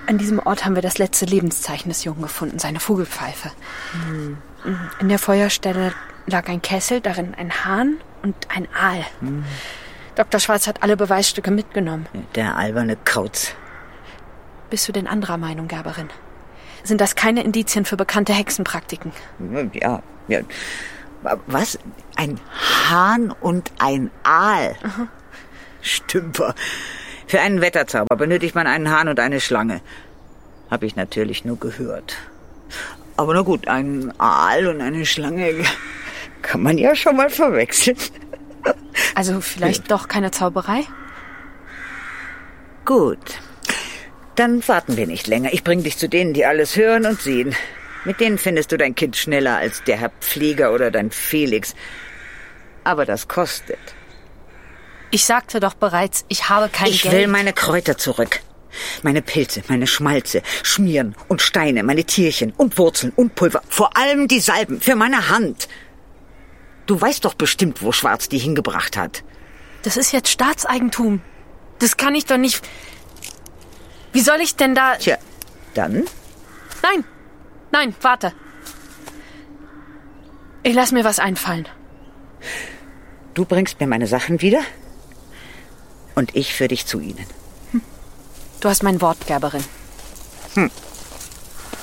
An diesem Ort haben wir das letzte Lebenszeichen des Jungen gefunden, seine Vogelpfeife. In der Feuerstelle lag ein Kessel, darin ein Hahn und ein Aal. Dr. Schwarz hat alle Beweisstücke mitgenommen. Der alberne Kauz. Bist du denn anderer Meinung, Gerberin? Sind das keine Indizien für bekannte Hexenpraktiken? Ja. Was? Ein Hahn und ein Aal? Aha. Stümper. Für einen Wetterzauber benötigt man einen Hahn und eine Schlange. Habe ich natürlich nur gehört. Aber na gut, ein Aal und eine Schlange kann man ja schon mal verwechseln. Also vielleicht doch keine Zauberei? Gut. Dann warten wir nicht länger. Ich bringe dich zu denen, die alles hören und sehen. Mit denen findest du dein Kind schneller als der Herr Pfleger oder dein Felix. Aber das kostet. Ich sagte doch bereits, ich habe kein Geld. Ich will meine Kräuter zurück. Meine Pilze, meine Schmalze, Schmieren und Steine, meine Tierchen und Wurzeln und Pulver. Vor allem die Salben für meine Hand. Du weißt doch bestimmt, wo Schwarz die hingebracht hat. Das ist jetzt Staatseigentum. Das kann ich doch nicht... Wie soll ich denn da... Tja, dann? Nein, warte. Ich lass mir was einfallen. Du bringst mir meine Sachen wieder und ich führe dich zu ihnen. Du hast mein Wort, Gerberin.